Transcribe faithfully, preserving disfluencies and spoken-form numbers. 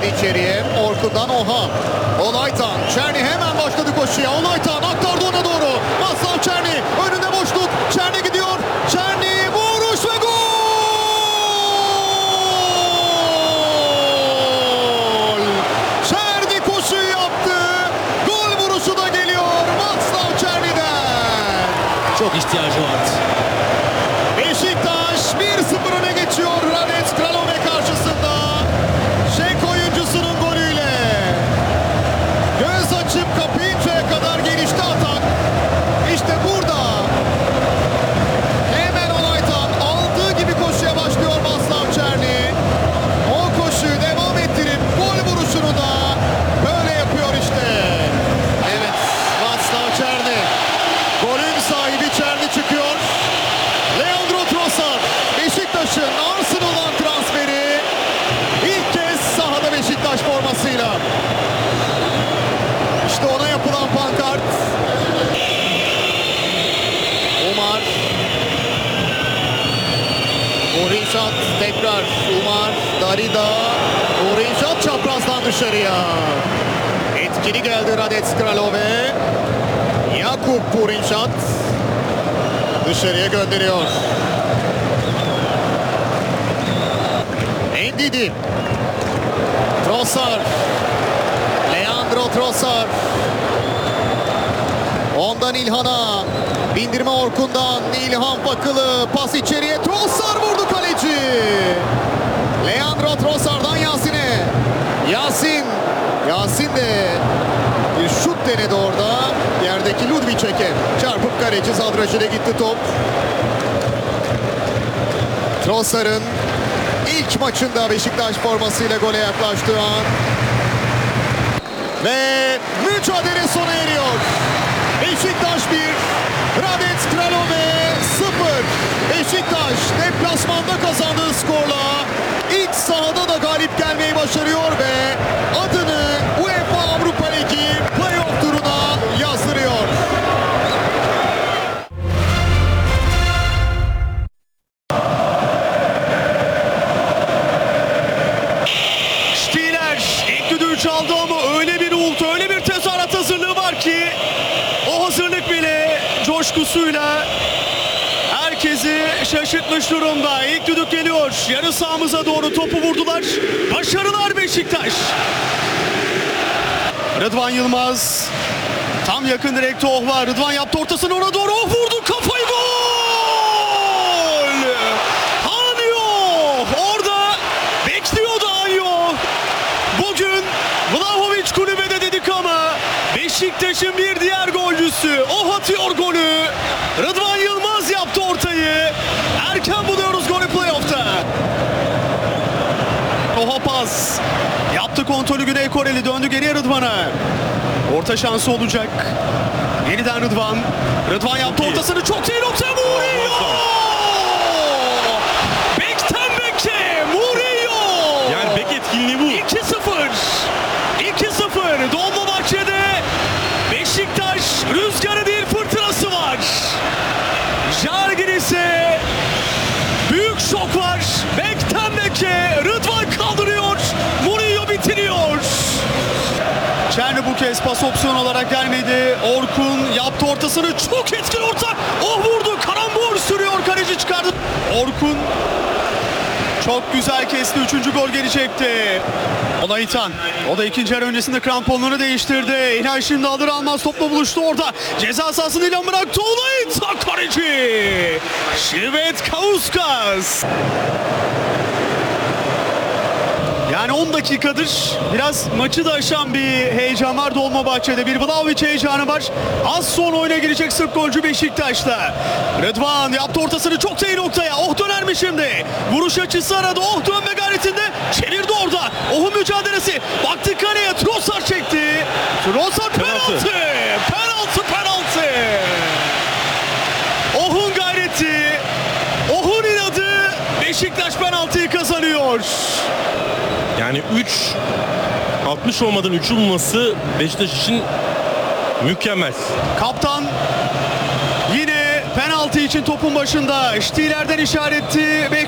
içeriye. Orkun'dan Oha. Olaytan. Çerni hemen başladı koşuya. Olaytan aktardı ona doğru. Maslav Çerni. Önünde boşluk. Çerni gidiyor. Çerni vuruş ve gol! Çerni koşuyu yaptı. Gol vuruşu da geliyor Maslav Çerni'den. Çok ihtiyacı vardı. Beşiktaş bir sıfır öne geçiyor Hradec Kralove karşısında. Çek oyuncusunun golüyle. Göz açıp kapayıncaya kadar gelişti atak. İşte burada. Hemen Olaytan aldığı gibi koşuya başlıyor Maslav Çerni. O koşuyu devam ettirip gol vuruşunu da böyle yapıyor işte. Evet, Maslav Çerni. Golün sahibi Çerni çıkıyor. Leandro Trossard, Beşiktaş'ın Arsenal'dan transferi ilk kez sahada Beşiktaş formasıyla. İşte ona yapılan pankart. Umar. Urinşat tekrar. Umar, Darida. Urinşat çaprazdan dışarıya. Etkili geldi Hradec Kralove. Jakub Urinşat dışarıya gönderiyor. Ndidi. Trossard. Leandro Trossard. Ondan İlhan'a. Bindirme Orkun'dan. İlhan Fakılı. Pas içeriye. Trossard vurdu kaleci. Leandro Trossard'dan Yasin'e. Yasin. Yasin de bir şut denedi orada. Yerdeki Ludvicek'e çarpıp kaleci zadrajına gitti top. Trossard'ın ilk maçında Beşiktaş formasıyla gole yaklaştığı an. Ve mücadele sona eriyor. Beşiktaş bir, Hradec Kralove sıfır. Beşiktaş deplasmanda kazandığı skorla ilk sahada da galip gelmeyi başarıyor ve adını UEFA Avrupa Ligi playoff turuna yazdırıyor. Stiller ilk düdüğü çaldı ama öyle bir uğultu, öyle bir tezahürat hazırlığı var ki o hazırlık bile coşkusuyla herkesi şaşırtmış durumda. İlk düdük geliyor. Yarı sahamıza doğru topu vurdular. Başarılar Beşiktaş. Rıdvan Yılmaz. Tam yakın direkte Oh var. Rıdvan yaptı ortasını ona doğru. Oh vurdu kafayı, gol! Anyo orada bekliyordu Anyo. Bugün Vlahovic kulübede dedik ama Beşiktaş'ın bir diğer golcüsü. Oh atıyor golü. Rıdvan Yılmaz yaptı ortayı. Erken buluyoruz golü playoff'ta. Oha pas. Yaptı kontrolü Güney Koreli. Döndü geriye Rıdvan'a. Orta şansı olacak. Yeniden Rıdvan. Rıdvan yaptı ortasını. Çok iyi noktaya Murillo. Bekten beke. Murillo. Yani bek etkinliği bu. iki sıfır. iki sıfır. Dolmabahçe'de Beşiktaş rüzgarı değil fırtınası var. Žalgiris'e büyük şok var. Bekten beke. Rıdvan kaldırıyor. Murillo bitiriyor. Çerni bu kez pas opsiyon olarak gelmedi. Orkun yaptı ortasını. Çok etkili orta. Oh vurdu. Karambol sürüyor. Kaleci çıkardı. Orkun çok güzel kesti. Üçüncü gol gelecekti. Olaytan. O da ikinci yarı öncesinde kramponlarını değiştirdi. İlhan şimdi alır almaz topla buluştu orada. Ceza sahasını ilan bıraktı. Olaytan kaleci. Şivet Kauskas. Yani on dakikadır biraz maçı da aşan bir heyecan var Dolmabahçe'de. Bir Vlahovic heyecanı var. Az sonra oyuna girecek Sırp golcü Beşiktaş'ta. Rıdvan yaptı ortasını çok iyi noktaya. Oh döner mi şimdi? Vuruş açısı aradı. Oh dönme gayretinde. Çevirdi orada. Oh'un mücadelesi. Baktı kaleye. Trossard çekti. Trossard penaltı. Penaltı penaltı. Oh'un gayreti. Oh'un inadı. Beşiktaş penaltıyı kazanıyor. Yani üç altmış olmadan üçü bulması Beşiktaş için mükemmel. Kaptan yine penaltı için topun başında. Stiller'den işaretti.